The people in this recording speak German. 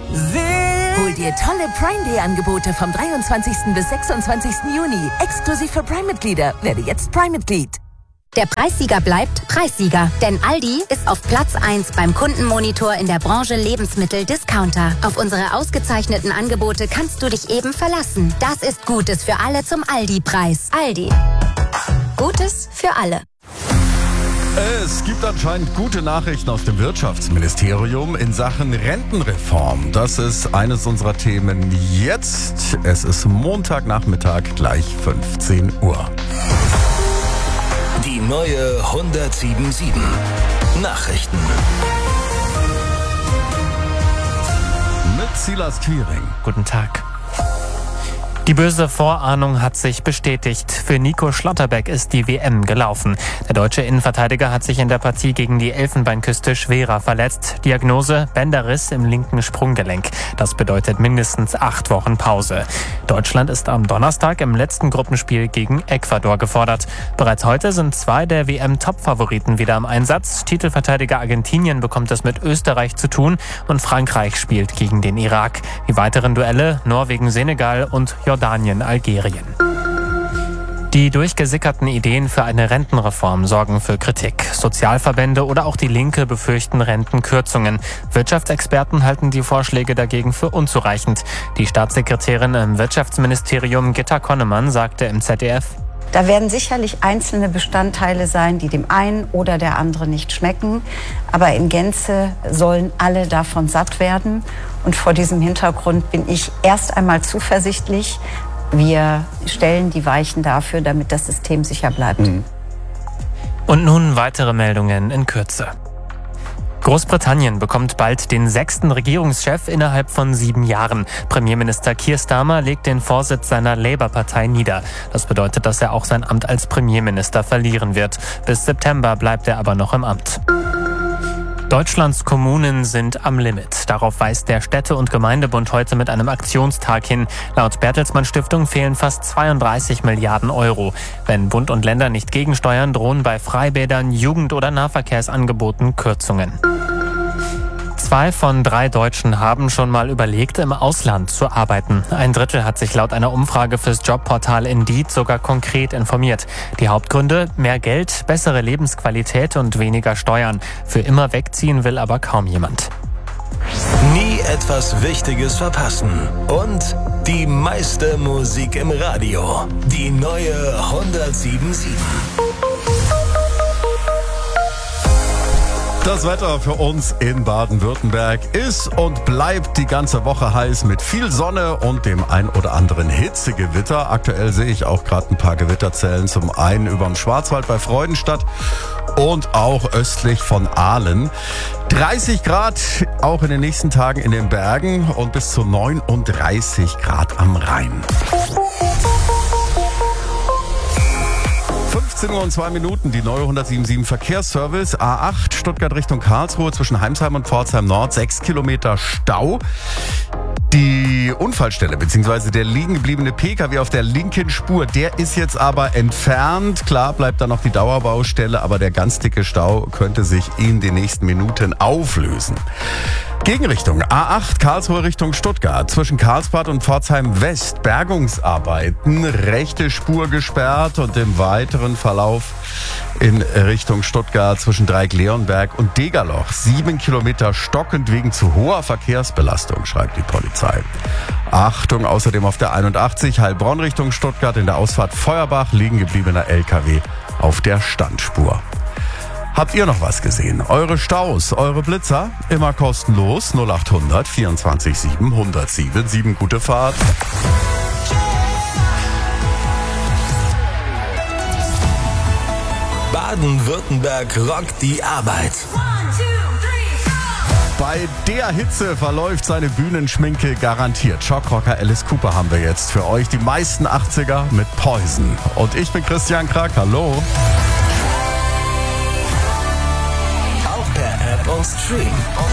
Hol dir tolle Prime-Day-Angebote vom 23. bis 26. Juni. Exklusiv für Prime-Mitglieder. Werde jetzt Prime-Mitglied. Der Preissieger bleibt Preissieger, denn Aldi ist auf Platz 1 beim Kundenmonitor in der Branche Lebensmittel-Discounter. Auf unsere ausgezeichneten Angebote kannst du dich eben verlassen. Das ist Gutes für alle zum Aldi-Preis. Aldi. Gutes für alle. Es gibt anscheinend gute Nachrichten aus dem Wirtschaftsministerium in Sachen Rentenreform. Das ist eines unserer Themen jetzt. Es ist Montagnachmittag, gleich 15 Uhr. Die neue 107.7 Nachrichten. Mit Silas Quiring. Guten Tag. Die böse Vorahnung hat sich bestätigt. Für Nico Schlotterbeck ist die WM gelaufen. Der deutsche Innenverteidiger hat sich in der Partie gegen die Elfenbeinküste schwerer verletzt. Diagnose: Bänderriss im linken Sprunggelenk. Das bedeutet mindestens 8 Wochen Pause. Deutschland ist am Donnerstag im letzten Gruppenspiel gegen Ecuador gefordert. Bereits heute sind 2 der WM-Top-Favoriten wieder im Einsatz. Titelverteidiger Argentinien bekommt es mit Österreich zu tun und Frankreich spielt gegen den Irak. Die weiteren Duelle: Norwegen, Senegal und Jordanien, Algerien. Die durchgesickerten Ideen für eine Rentenreform sorgen für Kritik. Sozialverbände oder auch die Linke befürchten Rentenkürzungen. Wirtschaftsexperten halten die Vorschläge dagegen für unzureichend. Die Staatssekretärin im Wirtschaftsministerium Gitta Konnemann sagte im ZDF: Da werden sicherlich einzelne Bestandteile sein, die dem einen oder der anderen nicht schmecken. Aber in Gänze sollen alle davon satt werden. Und vor diesem Hintergrund bin ich erst einmal zuversichtlich. Wir stellen die Weichen dafür, damit das System sicher bleibt. Und nun weitere Meldungen in Kürze. Großbritannien bekommt bald den 6. Regierungschef innerhalb von 7 Jahren. Premierminister Keir Starmer legt den Vorsitz seiner Labour-Partei nieder. Das bedeutet, dass er auch sein Amt als Premierminister verlieren wird. Bis September bleibt er aber noch im Amt. Deutschlands Kommunen sind am Limit. Darauf weist der Städte- und Gemeindebund heute mit einem Aktionstag hin. Laut Bertelsmann Stiftung fehlen fast 32 Milliarden Euro. Wenn Bund und Länder nicht gegensteuern, drohen bei Freibädern, Jugend- oder Nahverkehrsangeboten Kürzungen. 2 von 3 Deutschen haben schon mal überlegt, im Ausland zu arbeiten. 1/3 hat sich laut einer Umfrage fürs Jobportal Indeed sogar konkret informiert. Die Hauptgründe: mehr Geld, bessere Lebensqualität und weniger Steuern. Für immer wegziehen will aber kaum jemand. Nie etwas Wichtiges verpassen. Und die meiste Musik im Radio. Die neue 107.7. Das Wetter für uns in Baden-Württemberg ist und bleibt die ganze Woche heiß mit viel Sonne und dem ein oder anderen Hitzegewitter. Aktuell sehe ich auch gerade ein paar Gewitterzellen, zum einen über dem Schwarzwald bei Freudenstadt und auch östlich von Aalen. 30 Grad auch in den nächsten Tagen in den Bergen und bis zu 39 Grad am Rhein. 15 Uhr und 2 Minuten, die neue 107.7 Verkehrsservice. A8 Stuttgart Richtung Karlsruhe zwischen Heimsheim und Pforzheim Nord. 6 Kilometer Stau. Die Unfallstelle bzw. der liegen gebliebene Pkw auf der linken Spur, der ist jetzt aber entfernt. Klar bleibt da noch die Dauerbaustelle, aber der ganz dicke Stau könnte sich in den nächsten Minuten auflösen. Gegenrichtung A8 Karlsruhe Richtung Stuttgart. Zwischen Karlsbad und Pforzheim West Bergungsarbeiten. Rechte Spur gesperrt und im weiteren Verlauf in Richtung Stuttgart zwischen Dreieck-Leonberg und Degerloch. 7 Kilometer stockend wegen zu hoher Verkehrsbelastung, schreibt die Polizei. Achtung außerdem auf der 81 Heilbronn Richtung Stuttgart. In der Ausfahrt Feuerbach liegen gebliebener LKW auf der Standspur. Habt ihr noch was gesehen? Eure Staus, eure Blitzer? Immer kostenlos. 0800 24 7 107 7. Gute Fahrt. Baden-Württemberg rockt die Arbeit. Bei der Hitze verläuft seine Bühnenschminke garantiert. Shockrocker Alice Cooper haben wir jetzt für euch. Die meisten 80er mit Poison. Und ich bin Christian Krack. Hallo. Auch per App und Stream.